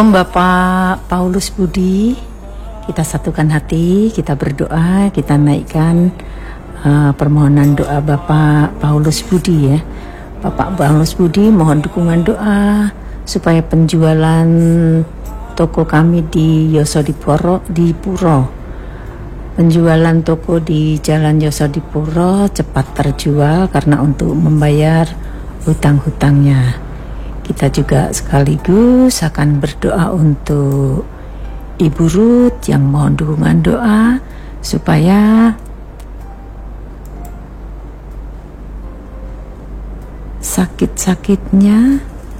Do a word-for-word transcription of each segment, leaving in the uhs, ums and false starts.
Bapak Paulus Budi, kita satukan hati, kita berdoa, kita naikkan uh, permohonan doa Bapak Paulus Budi ya. Bapak Paulus Budi mohon dukungan doa supaya penjualan toko kami di Yosodipuro di Puro, penjualan toko di Jalan Yosodipuro cepat terjual karena untuk membayar hutang-hutangnya. Kita juga sekaligus akan berdoa untuk Ibu Ruth yang mohon dukungan doa supaya sakit-sakitnya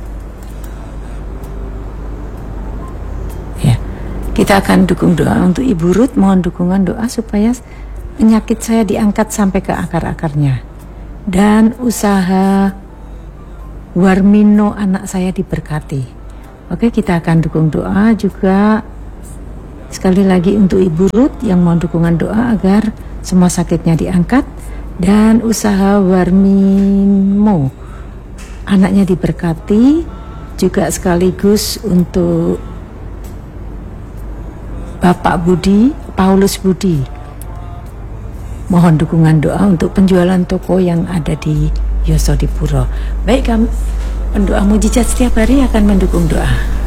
ya, kita akan dukung doa untuk Ibu Ruth, mohon dukungan doa supaya penyakit saya diangkat sampai ke akar-akarnya dan usaha Warmino anak saya diberkati. Oke, kita akan dukung doa juga sekali lagi untuk Ibu Ruth yang mohon dukungan doa agar semua sakitnya diangkat dan usaha Warmino anaknya diberkati, juga sekaligus untuk Bapak Budi, Paulus Budi, mohon dukungan doa untuk penjualan toko yang ada di Yosodipuro. Baik, kami pendoa mujizat setiap hari akan mendukung doa.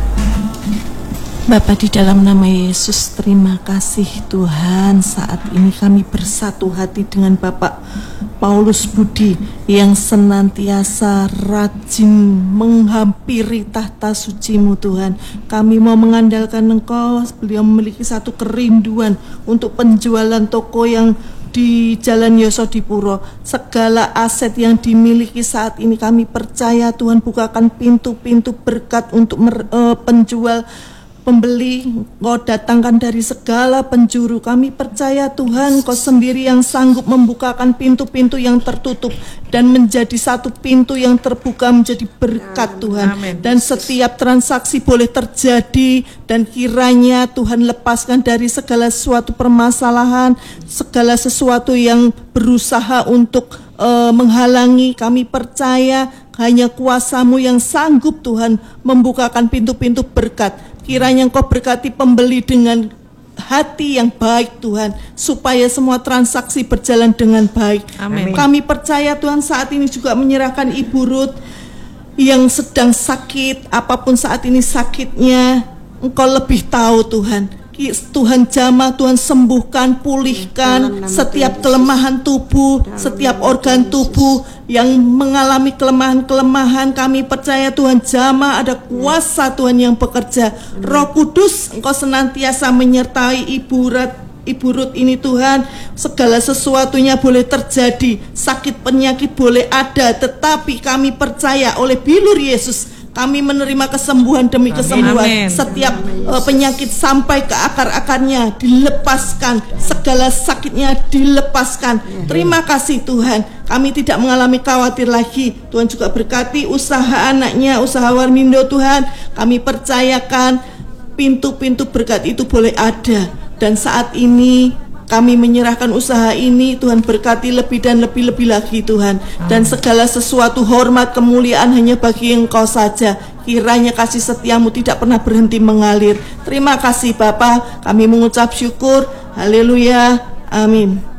Bapa, di dalam nama Yesus, terima kasih Tuhan. Saat ini kami bersatu hati dengan Bapak Paulus Budi yang senantiasa rajin menghampiri tahta suci-Mu Tuhan. Kami mau mengandalkan Engkau. Beliau memiliki satu kerinduan untuk penjualan toko yang di Jalan Yosodipuro. Segala aset yang dimiliki saat ini kami percaya Tuhan bukakan pintu-pintu berkat untuk mer, uh, penjual, pembeli. Kau datangkan dari segala penjuru. Kami percaya Tuhan Kau sendiri yang sanggup membukakan pintu-pintu yang tertutup dan menjadi satu pintu yang terbuka menjadi berkat Tuhan. Amen. Dan setiap transaksi boleh terjadi dan kiranya Tuhan lepaskan dari segala sesuatu permasalahan, segala sesuatu yang berusaha untuk uh, menghalangi. Kami percaya hanya kuasa-Mu yang sanggup Tuhan membukakan pintu-pintu berkat. Kiranya Engkau berkati pembeli dengan hati yang baik Tuhan, supaya semua transaksi berjalan dengan baik. Amin. Kami percaya Tuhan saat ini juga menyerahkan Ibu Ruth yang sedang sakit, apapun saat ini sakitnya, Engkau lebih tahu Tuhan. Tuhan jamah, Tuhan sembuhkan, pulihkan setiap kelemahan tubuh, setiap organ tubuh yang mengalami kelemahan-kelemahan. Kami percaya Tuhan jamah, ada kuasa Tuhan yang bekerja. Roh Kudus, Engkau senantiasa menyertai Ibu Ruth Ibu Ruth ini Tuhan. Segala sesuatunya boleh terjadi, sakit penyakit boleh ada, tetapi kami percaya oleh bilur Yesus kami menerima kesembuhan demi kesembuhan. Amin. Setiap uh, penyakit sampai ke akar-akarnya dilepaskan, segala sakitnya dilepaskan. Amin. Terima kasih Tuhan, kami tidak mengalami khawatir lagi. Tuhan juga berkati usaha anaknya, usaha Warmindo Tuhan. Kami percayakan pintu-pintu berkat itu boleh ada. Dan saat ini kami menyerahkan usaha ini, Tuhan berkati lebih dan lebih-lebih lagi Tuhan. Dan segala sesuatu hormat kemuliaan hanya bagi Engkau saja. Kiranya kasih setia-Mu tidak pernah berhenti mengalir. Terima kasih Bapa, kami mengucap syukur. Haleluya, amin.